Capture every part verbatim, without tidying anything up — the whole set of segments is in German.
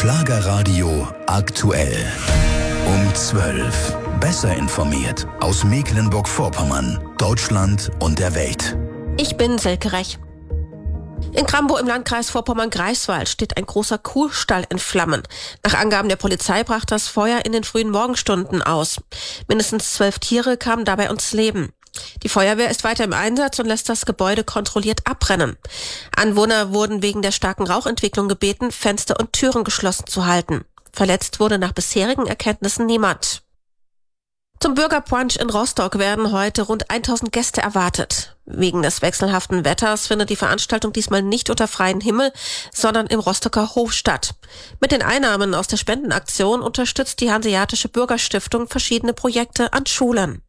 Schlagerradio aktuell. Um zwölf. Besser informiert aus Mecklenburg-Vorpommern, Deutschland und der Welt. Ich bin Silke Rech. In Grambow im Landkreis Vorpommern-Greifswald steht ein großer Kuhstall in Flammen. Nach Angaben der Polizei brach das Feuer in den frühen Morgenstunden aus. Mindestens zwölf Tiere kamen dabei ums Leben. Die Feuerwehr ist weiter im Einsatz und lässt das Gebäude kontrolliert abbrennen. Anwohner wurden wegen der starken Rauchentwicklung gebeten, Fenster und Türen geschlossen zu halten. Verletzt wurde nach bisherigen Erkenntnissen niemand. Zum Bürgerbrunch in Rostock werden heute rund tausend Gäste erwartet. Wegen des wechselhaften Wetters findet die Veranstaltung diesmal nicht unter freiem Himmel, sondern im Rostocker Hof statt. Mit den Einnahmen aus der Spendenaktion unterstützt die Hanseatische Bürgerstiftung verschiedene Projekte an Schulen.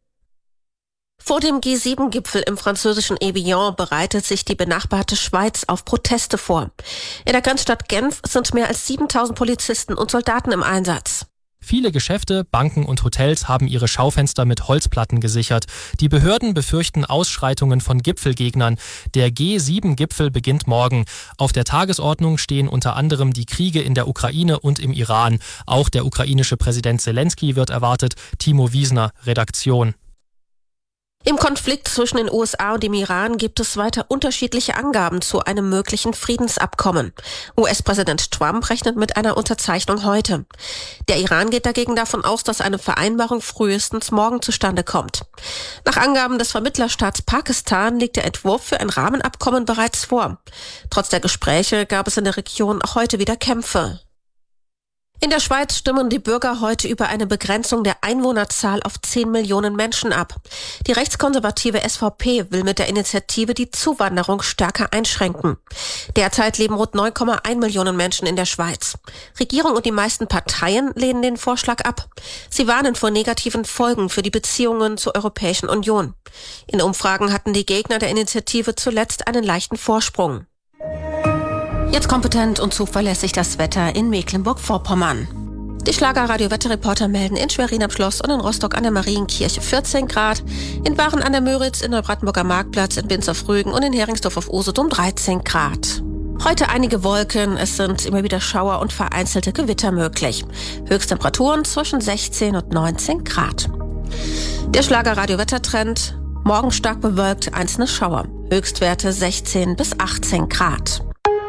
Vor dem G sieben Gipfel im französischen Evian bereitet sich die benachbarte Schweiz auf Proteste vor. In der Grenzstadt Genf sind mehr als siebentausend Polizisten und Soldaten im Einsatz. Viele Geschäfte, Banken und Hotels haben ihre Schaufenster mit Holzplatten gesichert. Die Behörden befürchten Ausschreitungen von Gipfelgegnern. Der G sieben Gipfel beginnt morgen. Auf der Tagesordnung stehen unter anderem die Kriege in der Ukraine und im Iran. Auch der ukrainische Präsident Zelensky wird erwartet. Timo Wiesner, Redaktion. Im Konflikt zwischen den U S A und dem Iran gibt es weiter unterschiedliche Angaben zu einem möglichen Friedensabkommen. U S-Präsident Trump rechnet mit einer Unterzeichnung heute. Der Iran geht dagegen davon aus, dass eine Vereinbarung frühestens morgen zustande kommt. Nach Angaben des Vermittlerstaats Pakistan liegt der Entwurf für ein Rahmenabkommen bereits vor. Trotz der Gespräche gab es in der Region auch heute wieder Kämpfe. In der Schweiz stimmen die Bürger heute über eine Begrenzung der Einwohnerzahl auf zehn Millionen Menschen ab. Die rechtskonservative S V P will mit der Initiative die Zuwanderung stärker einschränken. Derzeit leben rund neun Komma eins Millionen Menschen in der Schweiz. Regierung und die meisten Parteien lehnen den Vorschlag ab. Sie warnen vor negativen Folgen für die Beziehungen zur Europäischen Union. In Umfragen hatten die Gegner der Initiative zuletzt einen leichten Vorsprung. Jetzt kompetent und zuverlässig das Wetter in Mecklenburg-Vorpommern. Die Schlagerradio-Wetterreporter melden in Schwerin am Schloss und in Rostock an der Marienkirche vierzehn Grad, in Waren an der Müritz, in Neubrandenburger Marktplatz, in Binz-auf-Rügen und in Heringsdorf auf Usedom dreizehn Grad. Heute einige Wolken, es sind immer wieder Schauer und vereinzelte Gewitter möglich. Höchsttemperaturen zwischen sechzehn und neunzehn Grad. Der Schlagerradio-Wettertrend: morgen stark bewölkt, einzelne Schauer. Höchstwerte sechzehn bis achtzehn Grad.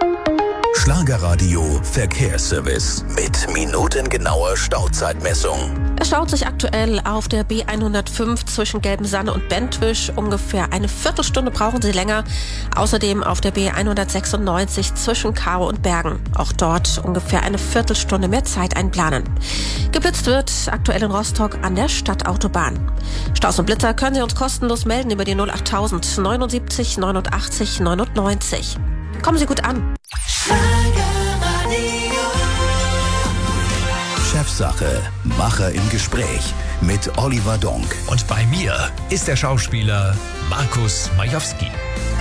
Schlagerradio Verkehrsservice mit minutengenauer Stauzeitmessung. Es staut sich aktuell auf der B hundertfünf zwischen Gelbensanne und Bentwisch. Ungefähr eine Viertelstunde brauchen Sie länger. Außerdem auf der B hundertsechsundneunzig zwischen Karow und Bergen. Auch dort ungefähr eine Viertelstunde mehr Zeit einplanen. Geblitzt wird aktuell in Rostock an der Stadtautobahn. Staus und Blitzer können Sie uns kostenlos melden über die null achttausend neunundsiebzig neunundachtzig neunundneunzig. Kommen Sie gut an. Chefsache, Macher im Gespräch mit Oliver Donk. Und bei mir ist der Schauspieler Markus Majowski.